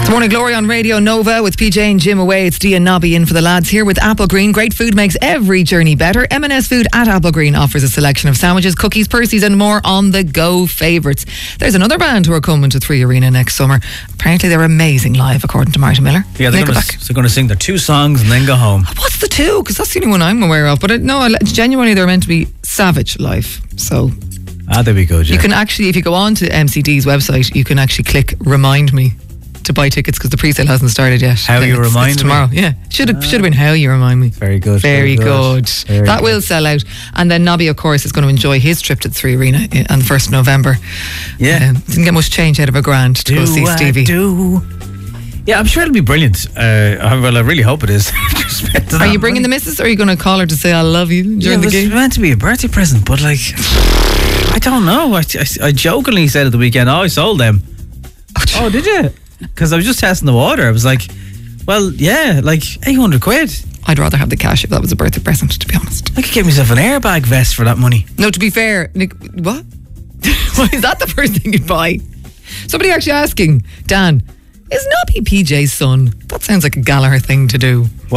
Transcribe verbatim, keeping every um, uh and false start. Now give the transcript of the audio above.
It's Morning Glory on Radio Nova with P J and Jim away. It's Dee and Nobby in for the lads here with Apple Green. Great food makes every journey better. M and S Food at Apple Green offers a selection of sandwiches, cookies, Percy's and more on the go favourites. There's another band who are coming to Three Arena next summer. Apparently they're amazing live, according to Martin Miller. Yeah, they're going to, going to sing their two songs and then go home. What's the two? Because that's the only one I'm aware of. But it, no, genuinely they're meant to be savage live. So... Ah, they'd be good, yeah. You can actually, if you go on to M C D's website, you can actually click Remind Me to buy tickets because the pre-sale hasn't started yet. How you it's, remind it's tomorrow. me? Yeah, should have ah. should have been How You Remind Me. Very good. Very, very good. good. Very that good. will sell out. And then Nobby, of course, is going to enjoy his trip to the Three Arena on the first of November. Yeah, um, didn't get much change out of a grand to do go see I Stevie. Do. Yeah, I'm sure it'll be brilliant. Uh, well, I really hope it is. Are you bringing money. the missus, or are you going to call her to say I love you during yeah, the it was gig? meant to be a birthday present, but like, I don't know. I, I, I jokingly said at the weekend, "Oh, I sold them." Oh, did you? Because I was just testing the water. I was like, "Well, yeah, like eight hundred quid." I'd rather have the cash if that was a birthday present, to be honest. I could get myself an airbag vest for that money. No, to be fair, Nick, what? Why is that the first thing you'd buy? Somebody actually asking, Dan, is Nobby P J's son? That sounds like a Gallagher thing to do.